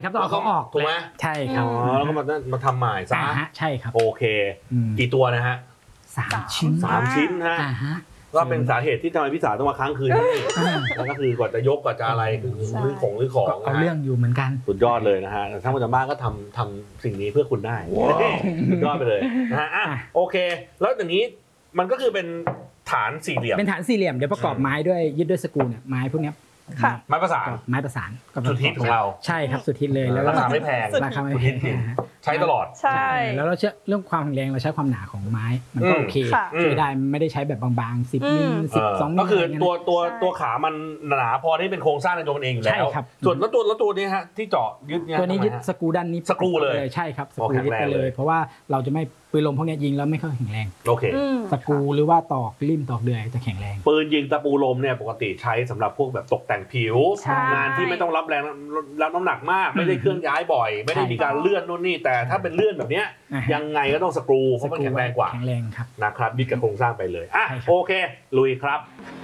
ครับต้องเอาเขาออกถูกไหมใช่ครับแล้วก็มาทำใหม่ซะใช่ครับโอเคกี่ตัวนะฮะ 3 ชิ้น 3 ชิ้นฮะก็เป็นสาเหตุที่ทำไมพี่สาวต้องมาค้างคืนนี่แล้วก็คือกว่าจะยกกว่าจะอะไรคือรื้อของเอาเรื่องอยู่เหมือนกันสุดยอดเลยนะฮะทั้งหมดทั้งบ้านก็ทำสิ่งนี้เพื่อคุณได้สุดยอดไปเลยนะฮะโอเคแล้วอย่างนี้มันก็คือเป็นฐานสี่เหลี่ยมเป็นฐานสี่เหลี่ยมเดี๋ยวประกอบไม้ด้วยยึดด้วยสกรูเนี่ยไม้พวกนี้ไม้ประสานสุดฮิตของเราใช่ครับสุดฮิตเลยแล้วราคาไม่แพงราคาไม่แพงใช้ตลอดใช่แล้วเราเชื่อเรื่องความแข็งแรงเราใช้ความหนาของไม้มันก็โอเคช่วยได้ไม่ได้ใช้แบบบางๆ10 มิล12 มิลก็คือตัวขามันหนาพอที่เป็นโครงสร้างในตัวมันเองอยู่แล้วส่วนแล้วตัวนี้ฮะที่เจาะยึดเนี่ยตัวนี้ยึดสกรูด้านนี้สกรูเลยใช่ครับสกรูยึดไปเลยเพราะว่าเราจะไม่ปืนลมพวกนี้ยิงแล้วไม่ค่อยแข็งแรงโอเคสกรูหรือว่าตอกริมตอกเดือยจะแข็งแรงปืนยิงตะปูลมเนี่ยปกติใช้สำหรับพวกแบบตกแต่งผิวงานที่ไม่ต้องรับแรงรับน้ำหนักมากไม่ได้เคลื่อนย้ายบ่อยไม่ได้มีการเลื่อนนู่นนี่แต่ถ้าเป็นเลื่อนแบบนี้ยังไงก็ต้องสกรูเพราะมันแข็งแรงกว่าแข็งแรงครับนะครับยึดกับโครงสร้างไปเลยโอเคลุยครับ